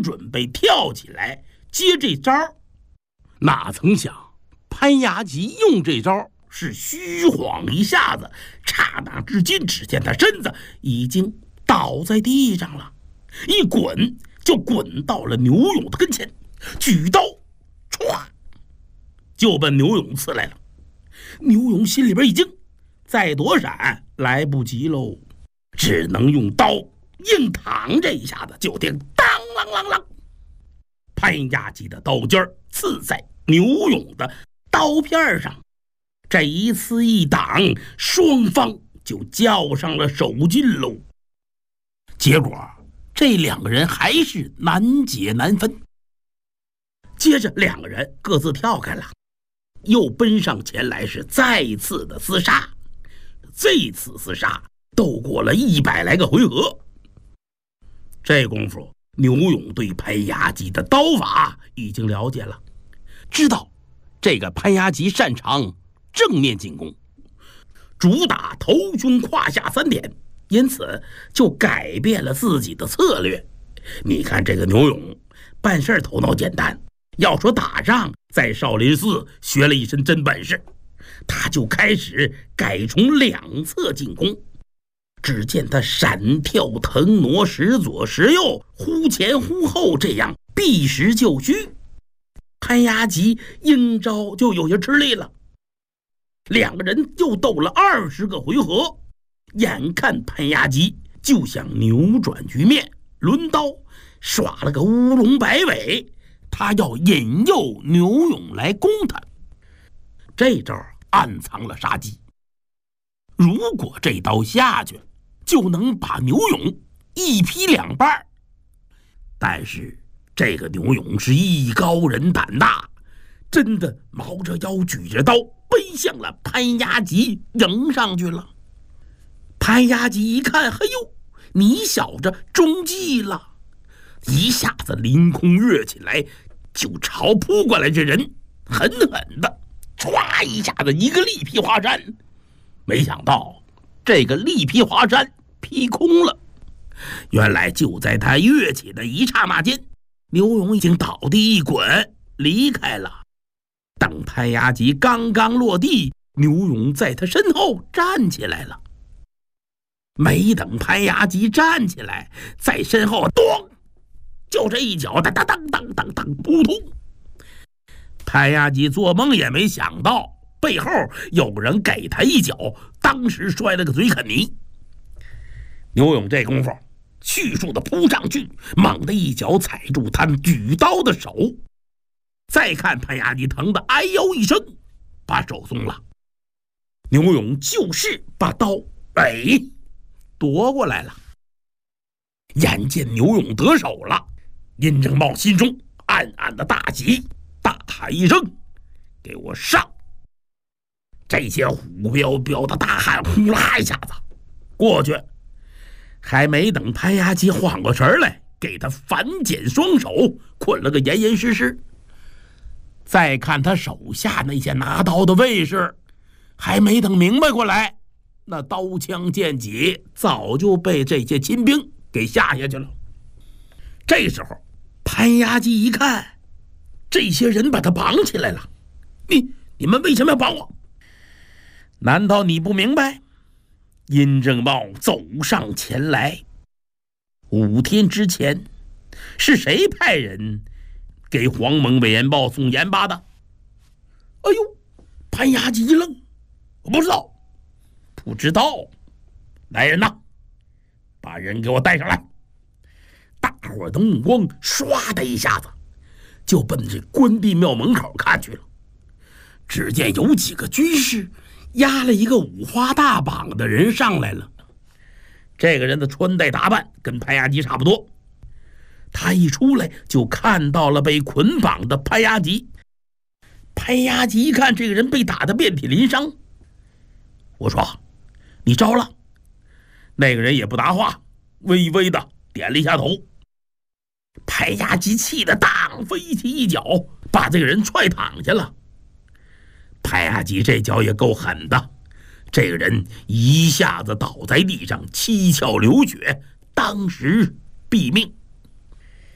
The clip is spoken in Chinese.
刚准备跳起来接这招，哪曾想潘牙吉用这招是虚晃一下子，刹那之间，只见他身子已经倒在地上了，一滚就滚到了牛勇的跟前，举刀歘就奔牛勇刺来了。牛勇心里边一惊，再躲闪来不及喽，只能用刀硬躺。这一下子就听当啷啷啷，潘牙吉的刀尖刺在牛勇的刀片上，这一次一挡，双方就较上了手劲喽。结果这两个人还是难解难分。接着两个人各自跳开了，又奔上前来，是再次的厮杀。这次厮杀斗过了100来个回合。这功夫，牛勇对潘牙吉的刀法已经了解了，知道这个潘牙吉擅长正面进攻，主打头胸胯下3点，因此就改变了自己的策略。你看这个牛勇办事头脑简单，要说打仗在少林寺学了一身真本事，他就开始改从2侧进攻。只见他闪跳腾挪，时左时右，忽前忽后，这样避实就虚。潘牙吉应招就有些吃力了。两个人又斗了20个回合，眼看潘牙吉就想扭转局面，抡刀耍了个乌龙摆尾，他要引诱牛勇来攻他。这招暗藏了杀机，如果这刀下去，就能把牛勇一劈2半。但是这个牛勇是艺高人胆大，真的猫着腰举着刀奔向了潘牙吉，迎上去了。潘牙吉一看，嘿呦，你小子中计了，一下子凌空跃起来，就朝扑过来这人狠狠的唰一下子一个力劈华山。没想到这个力劈华山劈空了，原来就在他跃起的一刹那间，牛勇已经倒地一滚离开了。等潘牙吉刚刚落地，牛勇在他身后站起来了。没等潘牙吉站起来，在身后咚就这一脚，当当当当当当，扑通！潘牙吉做梦也没想到背后有人给他一脚，当时摔了个嘴啃泥。牛勇这功夫迅速的扑上去，猛地一脚踩住他举刀的手。再看潘牙吉疼得哎呦一声，把手松了。牛勇就是把刀夺过来了。眼见牛勇得手了，殷正茂心中暗暗的大喜，大喊一声：“给我上！”这些虎彪彪的大汉呼啦一下子过去，还没等潘牙吉缓过神来，给他反剪双手，捆了个严严实实。再看他手下那些拿刀的卫士，还没等明白过来，那刀枪剑戟早就被这些亲兵给下去了。这时候潘牙吉一看，这些人把他绑起来了，你们为什么要绑我？难道你不明白？殷正茂走上前来，5天之前是谁派人给黄蒙委员报送盐巴的？哎呦，潘牙吉一愣，我不知道。不知道，来人呐，把人给我带上来。大伙的目光唰的一下子就奔这关帝庙门口看去了。只见有几个军士押了一个五花大绑的人上来了。这个人的穿戴打扮跟潘牙吉差不多。他一出来就看到了被捆绑的潘牙吉。潘牙吉一看这个人被打得遍体鳞伤，我说：“你招了？”那个人也不答话，微微的点了一下头。潘牙吉气得当飞起一脚，把这个人踹躺下了。潘牙吉这脚也够狠的，这个人一下子倒在地上，七窍流血，当时毙命。